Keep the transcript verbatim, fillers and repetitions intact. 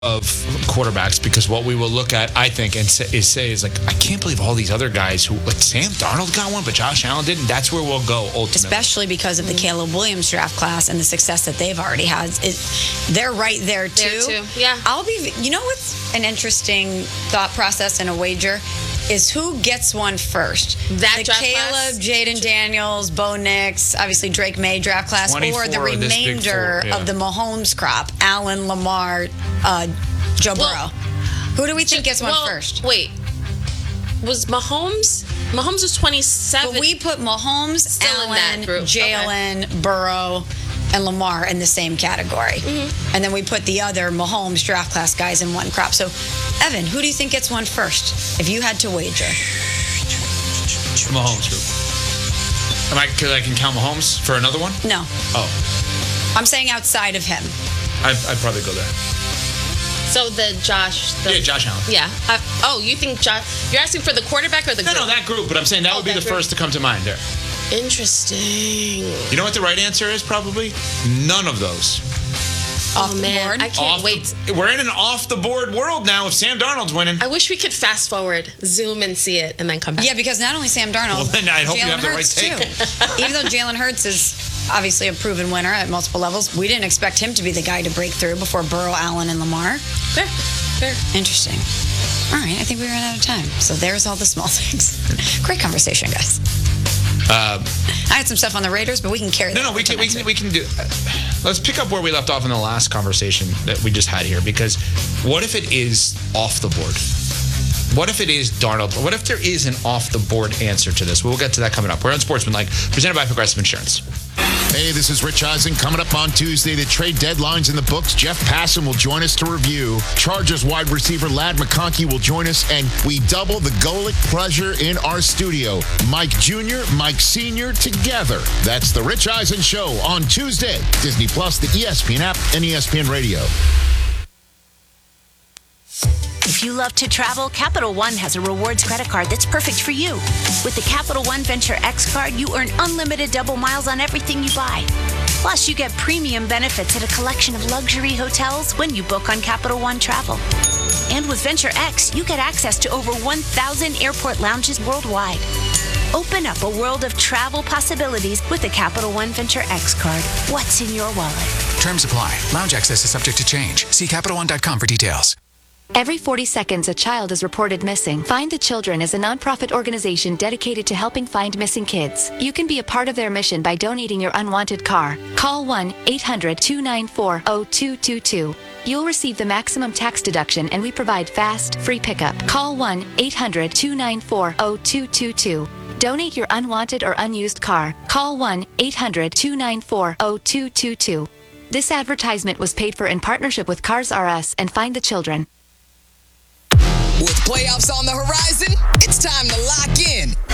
of quarterbacks, because what we will look at, I think, and say, is say is like, I can't believe all these other guys who, like Sam Darnold got one, but Josh Allen didn't. That's where we'll go ultimately. Especially because of the Caleb Williams draft class and the success that they've already had. It, they're right there too. There too. Yeah. I'll be. You know what's an interesting thought process in a wager is who gets one first. That the draft Caleb, class? Jaden Daniels, Bo Nix, obviously Drake May draft class, or the twenty-four of this big remainder four, yeah. of the Mahomes crop: Allen, Lamar, uh, Joe Well, Burrow. Who do we think gets one well, first? Wait. Was Mahomes? Mahomes was twenty-seven. But we put Mahomes, Still in that Allen, group. Jalen, okay. Burrow, and Lamar in the same category. Mm-hmm. And then we put the other Mahomes draft class guys in one crop. So, Evan, who do you think gets one first if you had to wager? Mahomes group. Am I, because I can count Mahomes for another one? No. Oh. I'm saying outside of him. I'd, I'd probably go there. So the Josh. The, Yeah, Josh Allen. Yeah. Uh, oh, you think Josh? You're asking for the quarterback or the No, group? no, that group, but I'm saying that Oh, would be that the group. first to come to mind there. Interesting. You know what the right answer is, probably? None of those. Oh, Off the man. board? I can't Off wait. The, we're in an off-the-board world now if Sam Darnold's winning. I wish we could fast forward, zoom and see it, and then come back. Yeah, because not only Sam Darnold, Well, then I hope you Jalen have the right Hurts, take. too. Even though Jalen Hurts is obviously a proven winner at multiple levels, we didn't expect him to be the guy to break through before Burrow, Allen, and Lamar. Fair. Fair. Interesting. All right, I think we ran out of time. So there's all the small things. Great conversation, guys. Uh, I had some stuff on the Raiders, but we can carry that. No, no, we over can, to we next can, week. we can do. Uh, let's pick up where we left off in the last conversation that we just had here. Because what if it is off the board? What if it is Darnold? What if there is an off the board answer to this? We'll get to that coming up. We're on Sportsmanlike, presented by Progressive Insurance. Hey, this is Rich Eisen. Coming up on Tuesday, the trade deadline's in the books. Jeff Passan will join us to review. Chargers wide receiver Ladd McConkey will join us, and we double the Golic pleasure in our studio. Mike Junior, Mike Senior together. That's the Rich Eisen Show on Tuesday. Disney Plus, the E S P N app, and E S P N Radio. If you love to travel, Capital One has a rewards credit card that's perfect for you. With the Capital One Venture X card, you earn unlimited double miles on everything you buy. Plus, you get premium benefits at a collection of luxury hotels when you book on Capital One Travel. And with Venture X, you get access to over one thousand airport lounges worldwide. Open up a world of travel possibilities with the Capital One Venture X card. What's in your wallet? Terms apply. Lounge access is subject to change. See Capital One dot com for details. Every forty seconds, a child is reported missing. Find the Children is a nonprofit organization dedicated to helping find missing kids. You can be a part of their mission by donating your unwanted car. Call one eight hundred two nine four zero two two two. You'll receive the maximum tax deduction, and we provide fast, free pickup. Call one eight hundred two nine four zero two two two. Donate your unwanted or unused car. Call one eight hundred two nine four zero two two two. This advertisement was paid for in partnership with Cars R Us and Find the Children. With playoffs on the horizon, it's time to lock in